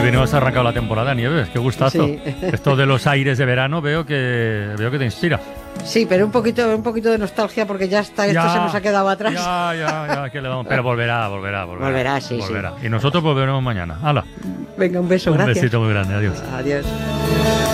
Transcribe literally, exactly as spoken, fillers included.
bien has arrancado la temporada, Nieves, qué gustazo. Sí. Esto de los aires de verano veo que veo que te inspira. Sí, pero un poquito, un poquito de nostalgia porque ya está, esto Ya, se nos ha quedado atrás. Ya, ya, ya, que le vamos. Pero volverá, volverá, volverá. Volverá, sí, volverá. Sí. Y nosotros volveremos mañana. ¡Hala! Venga, un beso, un gracias. Un besito muy grande, adiós. Adiós.